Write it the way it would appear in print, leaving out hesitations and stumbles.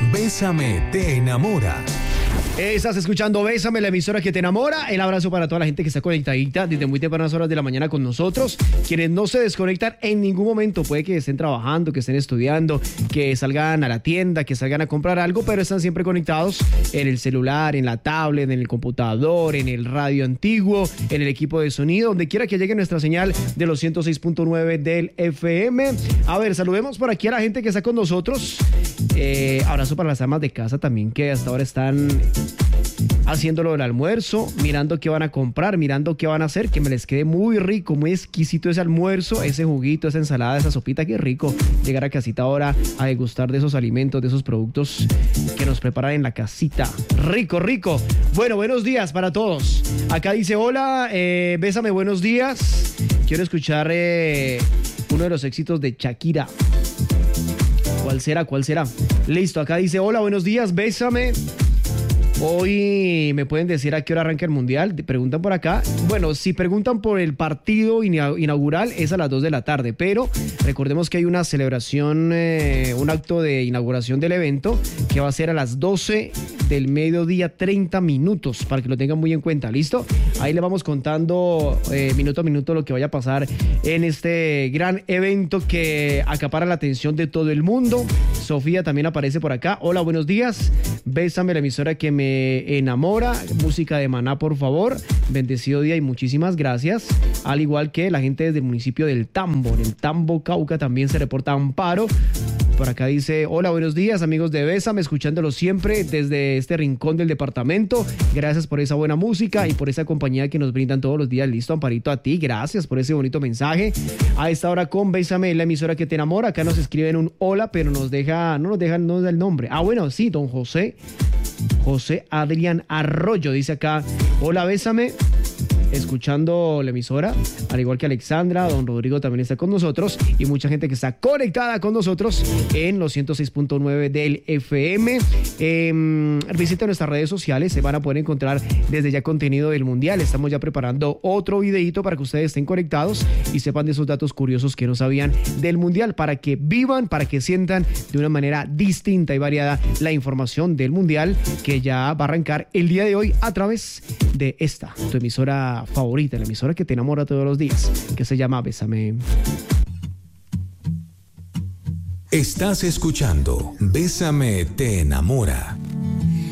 Bésame te enamora. Estás escuchando Bésame, la emisora que te enamora. El abrazo para toda la gente que está conectadita desde muy tempranas horas de la mañana con nosotros. Quienes no se desconectan en ningún momento. Puede que estén trabajando, que estén estudiando, que salgan a la tienda, que salgan a comprar algo, pero están siempre conectados en el celular, en la tablet, en el computador, en el radio antiguo, en el equipo de sonido, donde quiera que llegue nuestra señal de los 106.9 del FM. A ver, saludemos por aquí a la gente que está con nosotros. Abrazo para las amas de casa también, que hasta ahora están haciéndolo del almuerzo, mirando qué van a comprar, mirando qué van a hacer, que me les quede muy rico, muy exquisito ese almuerzo, ese juguito, esa ensalada, esa sopita, qué rico llegar a casita ahora a degustar de esos alimentos, de esos productos que nos preparan en la casita. Rico, rico. Bueno, buenos días para todos. Acá dice, hola, bésame, buenos días. Quiero escuchar uno de los éxitos de Shakira. ¿Cuál será? ¿Cuál será? Listo, acá dice, hola, buenos días, bésame. Hoy me pueden decir a qué hora arranca el Mundial. Preguntan por acá. Bueno, si preguntan por el partido inaugural es a las 2 de la tarde, pero recordemos que hay una celebración, un acto de inauguración del evento que va a ser a las 12 del mediodía, 30 minutos, para que lo tengan muy en cuenta. ¿Listo? Ahí le vamos contando minuto a minuto lo que vaya a pasar en este gran evento que acapara la atención de todo el mundo. Sofía también aparece por acá. Hola, buenos días. Bésame, la emisora que me enamora. Música de Maná, por favor. Bendecido día y muchísimas gracias. Al igual que la gente desde el municipio del Tambo. En el Tambo, Cauca, también se reporta Amparo. Por acá dice, hola, buenos días, amigos de Bésame, escuchándolo siempre desde este rincón del departamento. Gracias por esa buena música y por esa compañía que nos brindan todos los días. Listo, Amparito, a ti, gracias por ese bonito mensaje. A esta hora con Bésame, la emisora que te enamora. Acá nos escriben un hola, pero no nos da el nombre. Ah, bueno, sí, don José Adrián Arroyo dice acá, hola, bésame, escuchando la emisora, al igual que Alexandra, don Rodrigo también está con nosotros y mucha gente que está conectada con nosotros en los 106.9 del FM. Visiten nuestras redes sociales, se van a poder encontrar desde ya contenido del Mundial. Estamos ya preparando otro videito para que ustedes estén conectados y sepan de esos datos curiosos que no sabían del Mundial, para que vivan, para que sientan de una manera distinta y variada la información del Mundial, que ya va a arrancar el día de hoy a través de esta, tu emisora favorita, la emisora que te enamora todos los días, que se llama Bésame. Estás escuchando Bésame te enamora.